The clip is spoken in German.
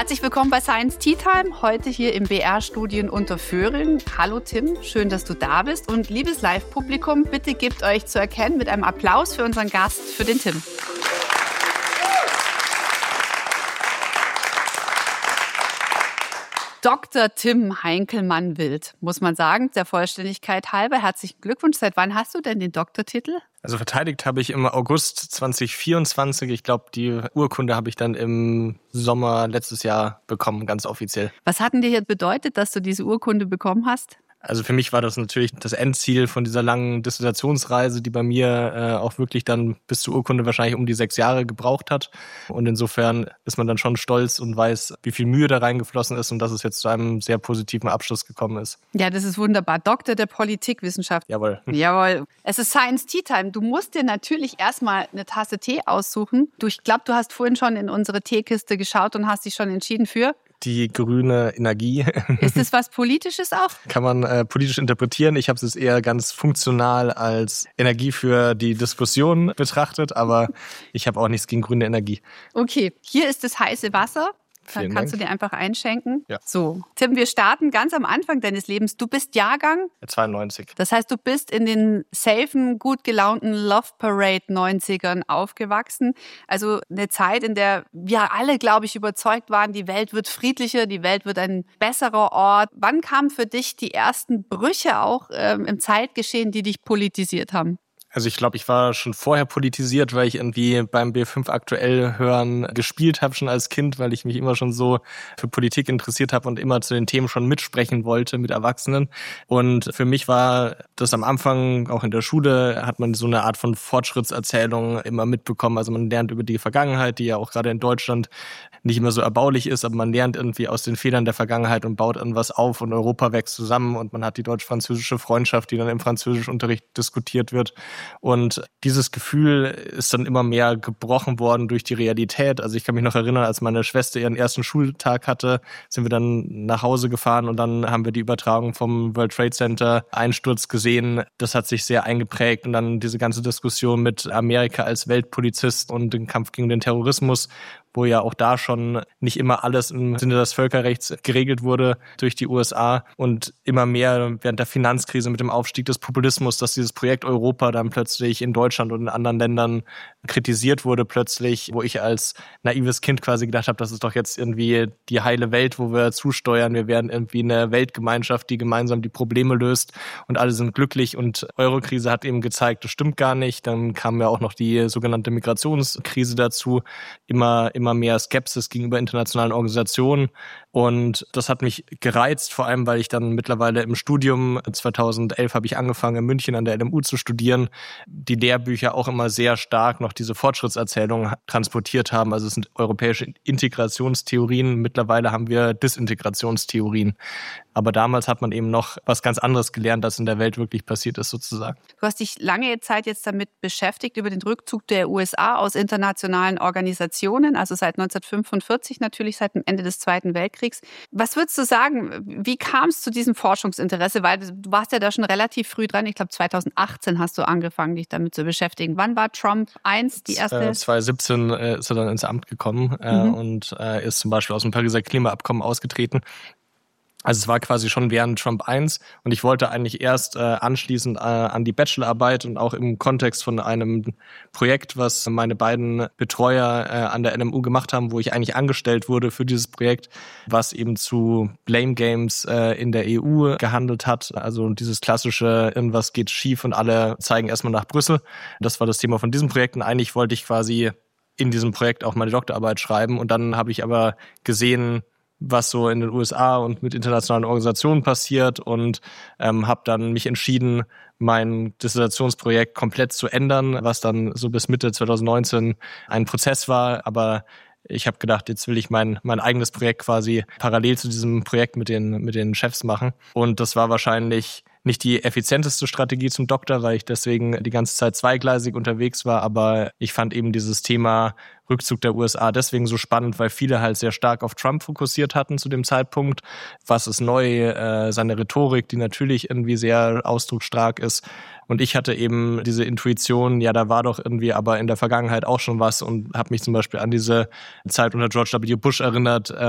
Herzlich willkommen bei Science Tea Time, heute hier im BR-Studio in Unterföhring. Hallo Tim, schön, dass du da bist. Und liebes Live-Publikum, bitte gebt euch zu erkennen mit einem Applaus für unseren Gast, für den Tim. Dr. Tim Heinkelmann-Wild, muss man sagen, der Vollständigkeit halber. Herzlichen Glückwunsch. Seit wann hast du denn den Doktortitel? Also verteidigt habe ich im August 2024. Ich glaube, die Urkunde habe ich dann im Sommer letztes Jahr bekommen, ganz offiziell. Was hat denn dir jetzt bedeutet, dass du diese Urkunde bekommen hast? Also für mich war das natürlich das Endziel von dieser langen Dissertationsreise, die bei mir auch wirklich dann bis zur Urkunde wahrscheinlich um die 6 Jahre gebraucht hat. Und insofern ist man dann schon stolz und weiß, wie viel Mühe da reingeflossen ist und dass es jetzt zu einem sehr positiven Abschluss gekommen ist. Ja, das ist wunderbar. Doktor der Politikwissenschaft. Jawohl. Jawohl. Es ist Science Tea Time. Du musst dir natürlich erstmal eine Tasse Tee aussuchen. Ich glaube, du hast vorhin schon in unsere Teekiste geschaut und hast dich schon entschieden für... Die grüne Energie. Ist das was Politisches auch? Kann man politisch interpretieren. Ich habe es eher ganz funktional als Energie für die Diskussion betrachtet, aber ich habe auch nichts gegen grüne Energie. Okay, hier ist das heiße Wasser. Dann kannst du dir einfach einschenken. Ja. So, Tim, wir starten ganz am Anfang deines Lebens. Du bist Jahrgang? 92. Das heißt, du bist in den safen, gut gelaunten Love Parade 90ern aufgewachsen. Also eine Zeit, in der wir alle, glaube ich, überzeugt waren, die Welt wird friedlicher, die Welt wird ein besserer Ort. Wann kamen für dich die ersten Brüche auch im Zeitgeschehen, die dich politisiert haben? Also ich glaube, ich war schon vorher politisiert, weil ich irgendwie beim B5 aktuell hören gespielt habe schon als Kind, weil ich mich immer schon so für Politik interessiert habe und immer zu den Themen schon mitsprechen wollte mit Erwachsenen. Und für mich war das am Anfang, auch in der Schule, hat man so eine Art von Fortschrittserzählung immer mitbekommen. Also man lernt über die Vergangenheit, die ja auch gerade in Deutschland nicht immer so erbaulich ist, aber man lernt irgendwie aus den Fehlern der Vergangenheit und baut irgendwas auf und Europa wächst zusammen und man hat die deutsch-französische Freundschaft, die dann im Französischunterricht diskutiert wird. Und dieses Gefühl ist dann immer mehr gebrochen worden durch die Realität. Also ich kann mich noch erinnern, als meine Schwester ihren ersten Schultag hatte, sind wir dann nach Hause gefahren und dann haben wir die Übertragung vom World Trade Center Einsturz gesehen. Das hat sich sehr eingeprägt und dann diese ganze Diskussion mit Amerika als Weltpolizist und den Kampf gegen den Terrorismus, wo ja auch da schon nicht immer alles im Sinne des Völkerrechts geregelt wurde durch die USA und immer mehr während der Finanzkrise mit dem Aufstieg des Populismus, dass dieses Projekt Europa dann plötzlich in Deutschland und in anderen Ländern kritisiert wurde plötzlich, wo ich als naives Kind quasi gedacht habe, das ist doch jetzt irgendwie die heile Welt, wo wir zusteuern. Wir werden irgendwie eine Weltgemeinschaft, die gemeinsam die Probleme löst und alle sind glücklich und Eurokrise hat eben gezeigt, das stimmt gar nicht. Dann kam ja auch noch die sogenannte Migrationskrise dazu, immer mehr Skepsis gegenüber internationalen Organisationen und das hat mich gereizt, vor allem weil ich dann mittlerweile im Studium, 2011 habe ich angefangen in München an der LMU zu studieren, die Lehrbücher auch immer sehr stark noch diese Fortschrittserzählung transportiert haben. Also es sind europäische Integrationstheorien, mittlerweile haben wir Disintegrationstheorien. Aber damals hat man eben noch was ganz anderes gelernt, das in der Welt wirklich passiert ist sozusagen. Du hast dich lange Zeit jetzt damit beschäftigt, über den Rückzug der USA aus internationalen Organisationen, also seit 1945 natürlich, seit dem Ende des Zweiten Weltkriegs. Was würdest du sagen, wie kam es zu diesem Forschungsinteresse? Weil du warst ja da schon relativ früh dran. Ich glaube, 2018 hast du angefangen, dich damit zu beschäftigen. Wann war Trump 1 die erste? 2017 ist er dann ins Amt gekommen und ist zum Beispiel aus dem Pariser Klimaabkommen ausgetreten. Also es war quasi schon während Trump 1 und ich wollte eigentlich erst anschließend an die Bachelorarbeit und auch im Kontext von einem Projekt, was meine beiden Betreuer an der LMU gemacht haben, wo ich eigentlich angestellt wurde für dieses Projekt, was eben zu Blame Games in der EU gehandelt hat. Also dieses klassische, irgendwas geht schief und alle zeigen erstmal nach Brüssel. Das war das Thema von diesem Projekt und eigentlich wollte ich quasi in diesem Projekt auch meine Doktorarbeit schreiben und dann habe ich aber gesehen, was so in den USA und mit internationalen Organisationen passiert und habe dann mich entschieden, mein Dissertationsprojekt komplett zu ändern, was dann so bis Mitte 2019 ein Prozess war. Aber ich habe gedacht, jetzt will ich mein eigenes Projekt quasi parallel zu diesem Projekt mit den Chefs machen. Und das war wahrscheinlich nicht die effizienteste Strategie zum Doktor, weil ich deswegen die ganze Zeit zweigleisig unterwegs war. Aber ich fand eben dieses Thema Rückzug der USA deswegen so spannend, weil viele halt sehr stark auf Trump fokussiert hatten zu dem Zeitpunkt. Was ist neu? Seine Rhetorik, die natürlich irgendwie sehr ausdrucksstark ist. Und ich hatte eben diese Intuition, ja, da war doch irgendwie aber in der Vergangenheit auch schon was und habe mich zum Beispiel an diese Zeit unter George W. Bush erinnert,